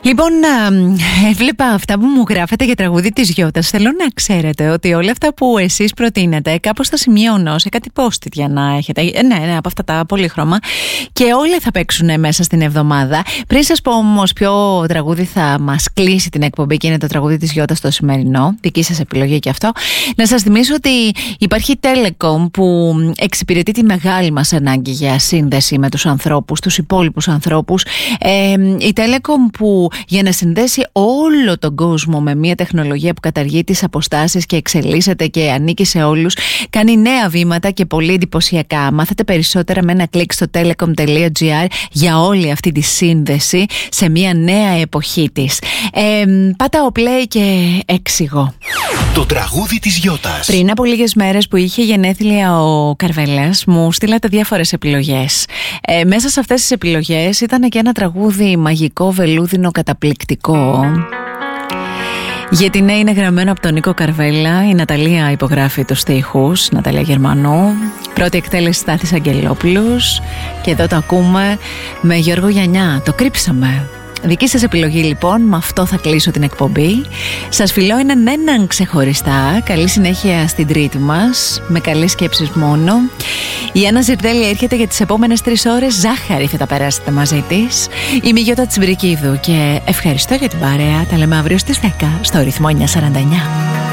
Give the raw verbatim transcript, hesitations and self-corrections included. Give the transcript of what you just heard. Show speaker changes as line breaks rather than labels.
Λοιπόν, έβλεπα αυτά που μου γράφετε για τραγούδι της Γιώτας. Θέλω να ξέρετε ότι όλα αυτά που εσείς προτείνετε κάπως θα σημειώνω σε κάτι post-it για να έχετε. Ναι, ναι, από αυτά τα πολύχρωμα. Και όλα θα παίξουν μέσα στην εβδομάδα. Πριν σας πω όμως ποιο τραγούδι θα μας κλείσει την εκπομπή και είναι το τραγούδι της Γιώτας το σημερινό, δική σας επιλογή και αυτό, να σας θυμίσω ότι υπάρχει Telecom που εξυπηρετεί τη μεγάλη μας ανάγκη για σύνδεση με τους ανθρώπους, τους υπόλοιπους ανθρώπους. Ε, η Telecom που για να συνδέσει όλο τον κόσμο με μια τεχνολογία που καταργεί τις αποστάσεις και εξελίσσεται και ανήκει σε όλους, κάνει νέα βήματα και πολύ εντυπωσιακά. Μάθετε περισσότερα με ένα κλικ στο telecom.gr για όλη αυτή τη σύνδεση σε μια νέα εποχή της. Ε, πάτα ο play και εξηγώ.
Το τραγούδι της Γιώτας.
Πριν από λίγες μέρες που είχε γενέθλια ο Καρβέλας, μου στείλατε διάφορες επιλογές. Ε, μέσα σε αυτές τις επιλογές ήταν και ένα τραγούδι μαγικό, βελούδινο, καταπληκτικό. Γιατί ναι, είναι γραμμένο από τον Νίκο Καρβέλα. Η Ναταλία υπογράφει τους στίχους, Ναταλία Γερμανού. Πρώτη εκτέλεση Στάθης Αγγελόπουλος. Και εδώ το ακούμε με Γιώργο Γιαννιά. Το κρύψαμε. Δική σας επιλογή λοιπόν, με αυτό θα κλείσω την εκπομπή. Σας φιλώ έναν έναν ξεχωριστά. Καλή συνέχεια στην τρίτη μας, με καλές σκέψεις μόνο. Η Άννα Ζιρδέλη έρχεται για τις επόμενες τρεις ώρες. Ζάχαρη θα τα περάσετε μαζί της. Είμαι η Γιώτα Τσιμπρικίδου και ευχαριστώ για την παρέα. Τα λέμε αύριο στις δέκα στο ρυθμό εννιακόσια σαράντα εννιά.